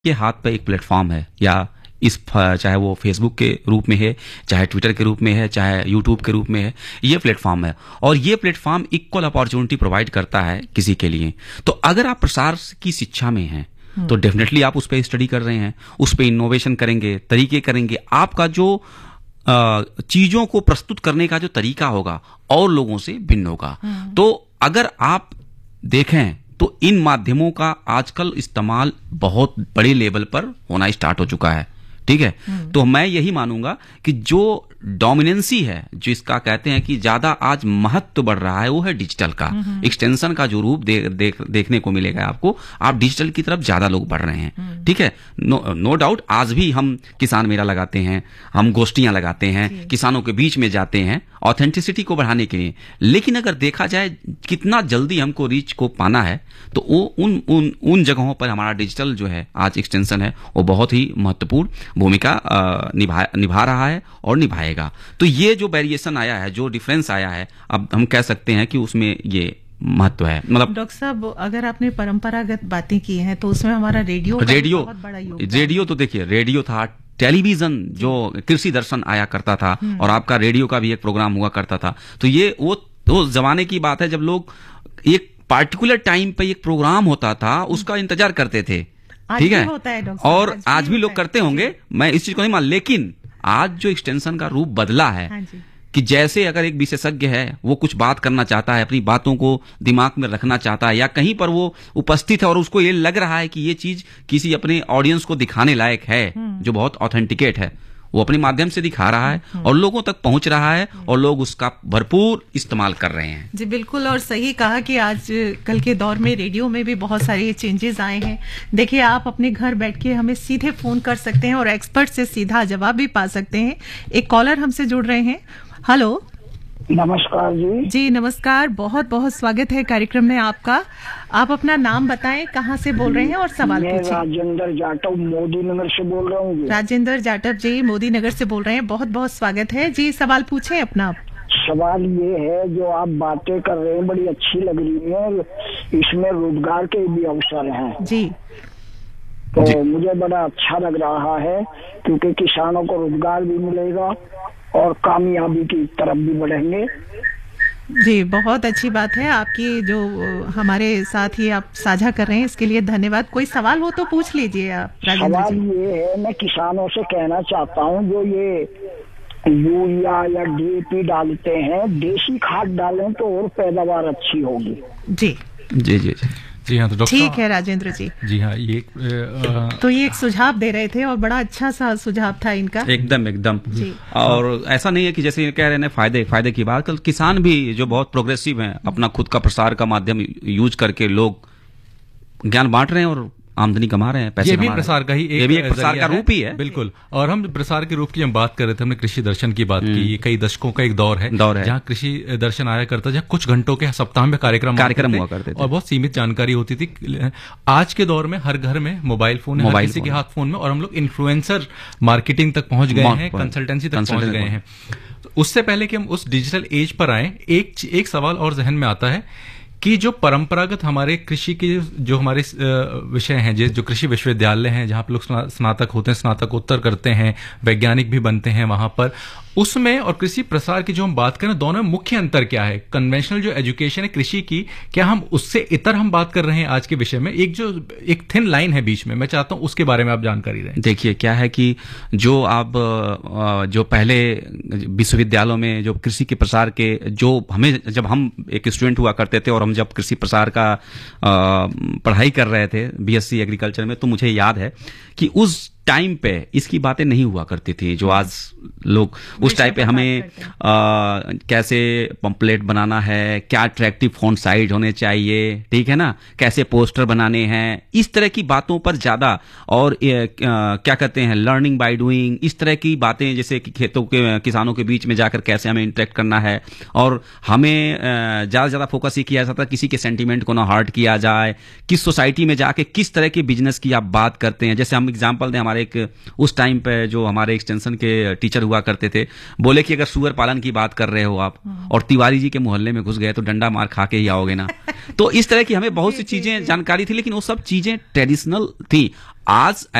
के हाथ पे एक प्लेटफॉर्म है, या चाहे वो फेसबुक के रूप में है, चाहे ट्विटर के रूप में है, चाहे यूट्यूब के रूप में है, ये प्लेटफॉर्म है और ये प्लेटफॉर्म इक्वल अपॉर्चुनिटी प्रोवाइड करता है किसी के लिए। तो अगर आप प्रसार की शिक्षा में हैं तो डेफिनेटली आप उस पर स्टडी कर रहे हैं, उस पर इनोवेशन करेंगे, तरीके करेंगे, आपका जो चीजों को प्रस्तुत करने का जो तरीका होगा और लोगों से भिन्न होगा। तो अगर आप देखें तो इन माध्यमों का आजकल इस्तेमाल बहुत बड़े लेवल पर होना स्टार्ट हो चुका है, ठीक है। तो मैं यही मानूंगा कि जो डोमिनेंसी है, जिसका कहते हैं कि ज्यादा आज महत्व बढ़ रहा है, वो है डिजिटल का। एक्सटेंशन का जो रूप देखने को मिलेगा आपको, आप डिजिटल की तरफ ज्यादा लोग बढ़ रहे हैं, ठीक है। नो डाउट आज भी हम किसान मेला लगाते हैं, हम गोष्ठियां लगाते हैं, किसानों के बीच में जाते हैं ऑथेंटिसिटी को बढ़ाने के लिए। लेकिन अगर देखा जाए कितना जल्दी हमको रीच को पाना है, तो वो उन जगहों पर हमारा डिजिटल जो है आज एक्सटेंशन है, वो बहुत ही महत्वपूर्ण भूमिका निभा रहा है और निभाएगा। तो ये जो वेरिएशन आया है, जो डिफरेंस आया है, अब हम कह सकते हैं कि उसमें ये महत्व है। मतलब डॉक्टर साहब, अगर आपने परंपरागत बातें की हैं तो उसमें हमारा रेडियो बहुत बड़ा योगदान। रेडियो तो देखिए, रेडियो था, टेलीविजन जो कृषि दर्शन आया करता था और आपका रेडियो का भी एक प्रोग्राम हुआ करता था। तो ये वो जमाने की बात है जब लोग एक पार्टिकुलर टाइम पे एक प्रोग्राम होता था, उसका इंतजार करते थे, ठीक है। और आज भी लोग करते होंगे, मैं इस चीज को नहीं मान, लेकिन आज जो एक्सटेंशन का रूप बदला है कि जैसे अगर एक विशेषज्ञ है, वो कुछ बात करना चाहता है, अपनी बातों को दिमाग में रखना चाहता है, या कहीं पर वो उपस्थित है और उसको ये लग रहा है कि ये चीज किसी अपने ऑडियंस को दिखाने लायक है, जो बहुत ऑथेंटिकेट है, वो अपने माध्यम से दिखा रहा है और लोगों तक पहुंच रहा है और लोग उसका भरपूर इस्तेमाल कर रहे हैं। जी बिल्कुल, और सही कहा कि आज कल के दौर में रेडियो में भी बहुत सारे चेंजेस आए हैं। देखिए, आप अपने घर बैठ के हमें सीधे फोन कर सकते हैं और एक्सपर्ट से सीधा जवाब भी पा सकते हैं। एक कॉलर हमसे जुड़ रहे हैं। हेलो, नमस्कार जी। जी नमस्कार, बहुत बहुत स्वागत है कार्यक्रम में आपका। आप अपना नाम बताएं, कहाँ से बोल रहे हैं और सवाल पूछें। राजेंद्र जाटव मोदी नगर से बोल रहा हूँ। राजेंद्र जाटव जी मोदी नगर से बोल रहे हैं, बहुत बहुत स्वागत है जी। सवाल पूछें अपना। सवाल ये है, जो आप बातें कर रहे हैं बड़ी अच्छी लग रही है, इसमें रोजगार के भी अवसर हैं जी। तो मुझे बड़ा अच्छा लग रहा है, क्योंकि किसानों को रोजगार भी मिलेगा और कामयाबी की तरफ भी बढ़ेंगे। जी बहुत अच्छी बात है आपकी, जो हमारे साथ ही आप साझा कर रहे हैं, इसके लिए धन्यवाद। कोई सवाल हो तो पूछ लीजिए आप। सवाल ये है, मैं किसानों से कहना चाहता हूँ, जो ये यूरिया या डीएपी डालते हैं, देसी खाद डालें तो और पैदावार अच्छी होगी। जी जी जी जी हाँ। तो डॉक्टर ठीक है राजेंद्र जी। जी हाँ, ये तो ये एक सुझाव दे रहे थे और बड़ा अच्छा सा सुझाव था इनका। एकदम जी। और ऐसा नहीं है कि जैसे कह रहे हैं फायदे की बात, कल किसान भी जो बहुत प्रोग्रेसिव हैं, अपना खुद का प्रसार का माध्यम यूज करके लोग ज्ञान बांट रहे हैं और आमदनी कमा रहे हैं, पैसे ये भी प्रसार का ही ये भी एक प्रसार का रूप ही है। बिल्कुल। और हम प्रसार के रूप की हम बात कर रहे थे, हमने कृषि दर्शन की बात की। ये कई दशकों का एक दौर है जहाँ कृषि दर्शन आया करता, जहाँ कुछ घंटों के सप्ताह में कार्यक्रम हुआ करते थे और बहुत सीमित जानकारी होती थी। आज के दौर में हर घर में मोबाइल फोन है, किसी के हाथ फोन में, और हम लोग इन्फ्लुएंसर मार्केटिंग तक पहुंच गए हैं, कंसल्टेंसी तक पहुंच गए हैं। उससे पहले कि हम उस डिजिटल एज पर आए, एक सवाल और जहन में आता है कि जो परंपरागत हमारे कृषि के जो हमारे विषय हैं, जो कृषि विश्वविद्यालय हैं, जहां पर लोग स्नातक होते हैं, स्नातकोत्तर करते हैं, वैज्ञानिक भी बनते हैं वहां पर, उसमें और कृषि प्रसार की जो हम बात करें, दोनों में मुख्य अंतर क्या है? कन्वेंशनल जो एजुकेशन है कृषि की, क्या हम उससे इतर हम बात कर रहे हैं आज के विषय में? एक थिन लाइन है बीच में, मैं चाहता हूं उसके बारे में आप जानकारी दें। देखिए, क्या है कि जो आप जो पहले विश्वविद्यालयों में जो कृषि के प्रसार के, जो हमें जब हम एक स्टूडेंट हुआ करते थे और हम जब कृषि प्रसार का पढ़ाई कर रहे थे बीएससी एग्रीकल्चर में, तो मुझे याद है कि उस टाइम पे इसकी बातें नहीं हुआ करती थी जो आज लोग। उस टाइम पे हमें कैसे पंपलेट बनाना है, क्या अट्रैक्टिव फॉन्ट साइज होने चाहिए, ठीक है ना, कैसे पोस्टर बनाने हैं, इस तरह की बातों पर ज्यादा, और क्या कहते हैं लर्निंग बाय डूइंग, इस तरह की बातें, जैसे कि खेतों के किसानों के बीच में जाकर कैसे हमें इंटरेक्ट करना है, और हमें ज्यादा फोकस ये किया जाता है किसी के सेंटीमेंट को ना हर्ट किया जाए, किस सोसाइटी में जाके किस तरह के बिजनेस की आप बात करते हैं। जैसे हम एग्जांपल दें, हमारे एक उस टाइम पे जो हमारे एक्सटेंशन के टीचर हुआ करते थे, बोले कि अगर सुअर पालन की बात कर रहे हो आप और तिवारी जी के मोहल्ले में घुस गए तो डंडा मार खा के ही आओगे ना। तो इस तरह की हमें बहुत सी चीजें जानकारी थी, लेकिन वो सब चीजें ट्रेडिशनल थी। आज